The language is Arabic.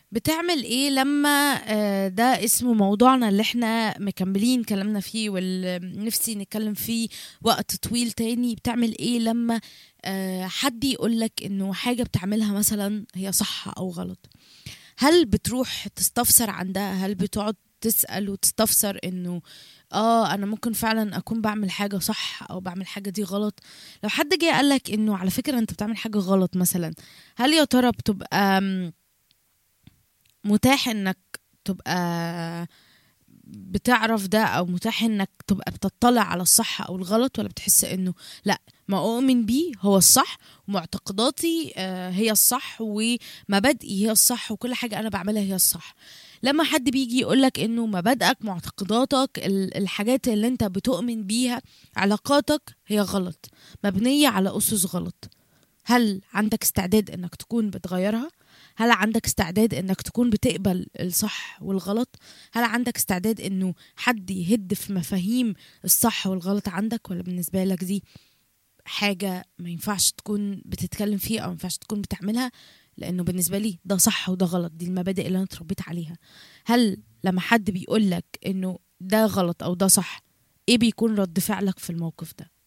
بتعمل ايه لما ده اسمه موضوعنا اللي احنا مكملين كلامنا فيه واللي نفسي نتكلم فيه وقت طويل تاني؟ بتعمل ايه لما حد يقولك انه حاجة بتعملها مثلا هي صح او غلط؟ هل بتروح تستفسر عن ده؟ هل بتقعد تسأل وتستفسر انه انا ممكن فعلا اكون بعمل حاجة صح او بعمل حاجة دي غلط؟ لو حد جه قالك انه على فكرة انت بتعمل حاجة غلط مثلا، هل يا ترى بتبقى متاح انك تبقى بتعرف ده، او متاح انك تبقى بتطلع على الصح او الغلط، ولا بتحس انه لا، ما اؤمن بيه هو الصح، ومعتقداتي هي الصح، ومبادئي هي الصح، وكل حاجة انا بعملها هي الصح؟ لما حد بيجي يقولك انه مبادئك، معتقداتك، الحاجات اللي انت بتؤمن بيها، علاقاتك هي غلط، مبنية على أسس غلط، هل عندك استعداد انك تكون بتغيرها؟ هل عندك استعداد انك تكون بتقبل الصح والغلط؟ هل عندك استعداد انه حد يهد في مفاهيم الصح والغلط عندك؟ ولا بالنسبة لك دي حاجة ما ينفعش تكون بتتكلم فيها، او ما ينفعش تكون بتعملها، لانه بالنسبة لي ده صح وده غلط، دي المبادئ اللي انا اتربيت عليها؟ هل لما حد بيقولك انه ده غلط او ده صح، ايه بيكون رد فعلك في الموقف ده؟